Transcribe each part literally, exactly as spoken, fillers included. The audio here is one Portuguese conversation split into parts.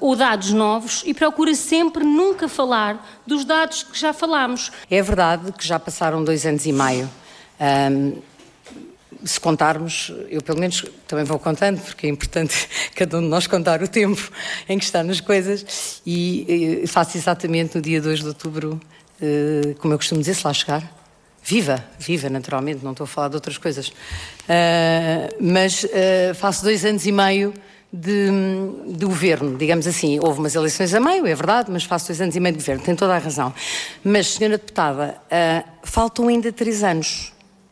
ou dados novos e procura sempre nunca falar dos dados que já falámos. É verdade que já passaram dois anos e meio. Um, se contarmos, eu pelo menos também vou contando, porque é importante cada um de nós contar o tempo em que está nas coisas, e, e faço exatamente no dia dois de outubro, uh, como eu costumo dizer, se lá chegar. Viva, viva naturalmente, não estou a falar de outras coisas. Uh, mas uh, faço dois anos e meio de, de governo, digamos assim. Houve umas eleições a meio, é verdade, mas faço dois anos e meio de governo, tem toda a razão. Mas, senhora deputada, uh, faltam ainda três anos.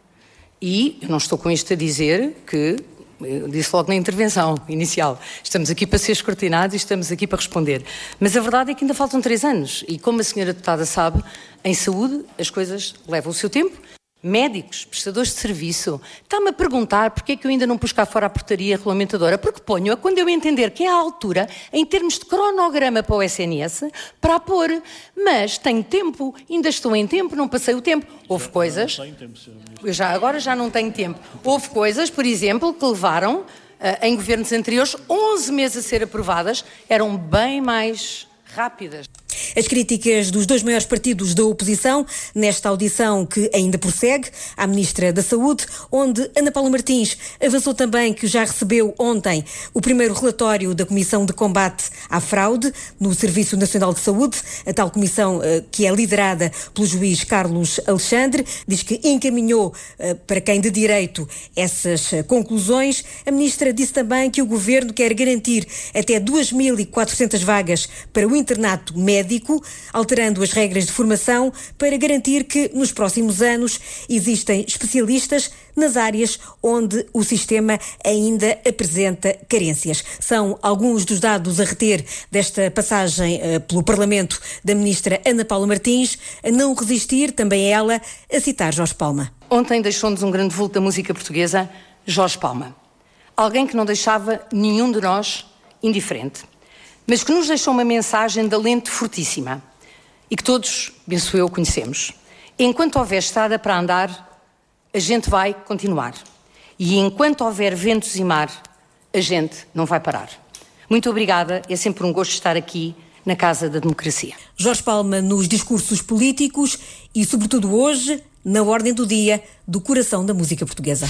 E eu não estou com isto a dizer que, eu disse logo na intervenção inicial, estamos aqui para ser escrutinados e estamos aqui para responder. Mas a verdade é que ainda faltam três anos. E como a senhora deputada sabe, em saúde as coisas levam o seu tempo. Médicos, prestadores de serviço, está-me a perguntar porque é que eu ainda não pus cá fora a portaria regulamentadora, porque ponho-a quando eu entender que é a altura, em termos de cronograma para o S N S, para a pôr. Mas tenho tempo, ainda estou em tempo, não passei o tempo. Houve coisas... Não tenho tempo, senhora Ministra. Eu já, agora já não tenho tempo. Houve coisas, por exemplo, que levaram, uh, em governos anteriores, onze meses a ser aprovadas, eram bem mais rápidas. As críticas dos dois maiores partidos da oposição nesta audição que ainda prossegue à Ministra da Saúde, onde Ana Paula Martins avançou também que já recebeu ontem o primeiro relatório da Comissão de Combate à Fraude no Serviço Nacional de Saúde, a tal comissão que é liderada pelo juiz Carlos Alexandre, diz que encaminhou para quem de direito essas conclusões. A Ministra disse também que o Governo quer garantir até duas mil e quatrocentas vagas para o internato médico, alterando as regras de formação para garantir que nos próximos anos existem especialistas nas áreas onde o sistema ainda apresenta carências. São alguns dos dados a reter desta passagem uh, pelo Parlamento da Ministra Ana Paula Martins, a não resistir, também ela, a citar Jorge Palma. Ontem deixou-nos um grande vulto da música portuguesa, Jorge Palma. Alguém que não deixava nenhum de nós indiferente, mas que nos deixou uma mensagem de alento fortíssima e que todos, penso eu, conhecemos. Enquanto houver estrada para andar, a gente vai continuar. E enquanto houver ventos e mar, a gente não vai parar. Muito obrigada, é sempre um gosto estar aqui na Casa da Democracia. Jorge Palma nos discursos políticos e, sobretudo hoje, na ordem do dia do coração da música portuguesa.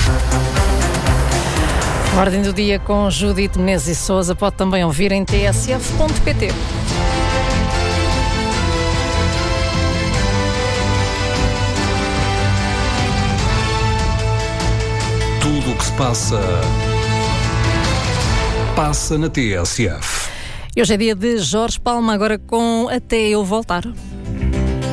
Ordem do dia com Judite Menezes e Sousa pode também ouvir em t s f ponto p t. Tudo o que se passa, passa na T S F. E hoje é dia de Jorge Palma, agora com Até Eu Voltar.